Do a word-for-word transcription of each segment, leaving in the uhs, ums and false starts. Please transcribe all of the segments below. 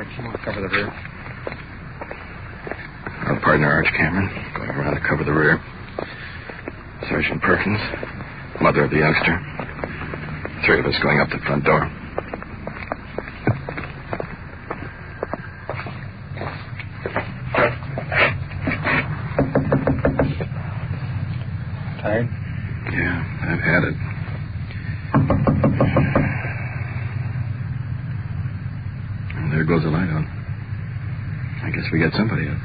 Arch, you want to cover the rear? Our partner, Arch Cameron, going around to cover the rear. Sergeant Perkins, mother of the youngster. Three of us going up the front door. Tired? Yeah, I've had it. And there goes the light on. I guess we got somebody up.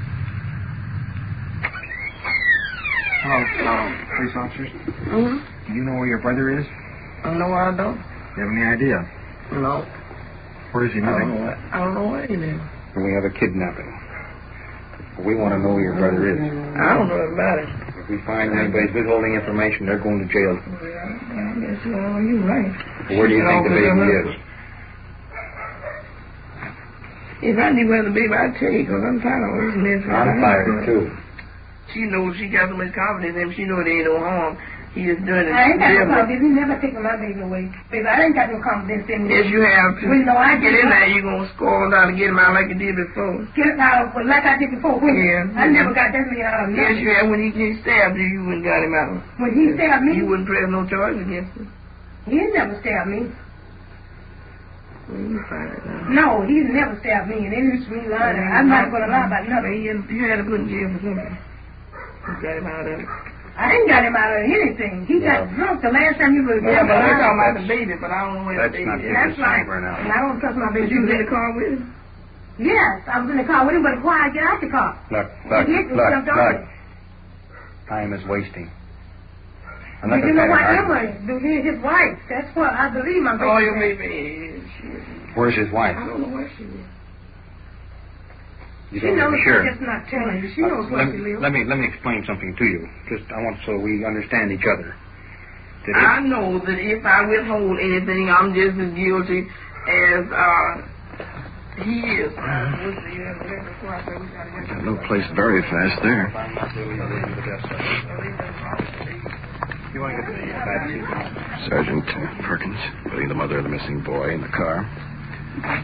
Hello, hello, police officers. Mm-hmm. Do you know where your brother is? No, I don't. Do you have any idea? No. Where is he I don't living? know where, I don't know where he lives. We have a kidnapping. We want to know where your brother is. I don't know about it. If we find anybody's withholding information, they're going to jail. Well, I guess you know, you're right. Where do you think the baby is? If I knew where the baby, I'd tell you, because I'm tired of all this mess. I'm tired, too. She knows she got so much confidence in him. She knows there ain't no harm. He is doing it. I ain't got no different. confidence. He never taken my baby away. Baby, I ain't got no confidence in him. Yes, you have to. Well, no, I get in didn't. there, you're going to score down and get him out like you did before. Get it out of, like I did before. When Yeah. I never got that many out of him. Yes, you have. When he, he stabbed you, you wouldn't got him out. When he stabbed me, You wouldn't press no charge against him. he never stabbed me. Well, you find it out. No, he never stabbed me. And it is me lying. I'm not going to lie about Well, nothing. you, you had to put in jail for something. You got him out of it. I ain't got him out of anything. He got drunk the last time he was Yeah, but I'm talking about That's the baby, but I don't know where the baby not is. the That's right. Right now. And I don't trust my But baby. you was in the car with him? Yes, I was in the car with him, but before I get out the car, Look, look, he hit me, look, jumped on look. me. Time is wasting. I'm But not you going know to what, argue. Emma, do he his wife? That's what I believe my baby. Oh, your said. baby is. She, Where's his wife? I don't know where she is. You She don't knows, sure. she's just not telling you. She knows where let, she lives. let me let me explain something to you. Just I want so we understand each other. Did I it, know that if I withhold anything, I'm just as guilty as uh, he is. Got no place very fast there. you want to get to the back seat? Sergeant Perkins, putting the mother of the missing boy in the car.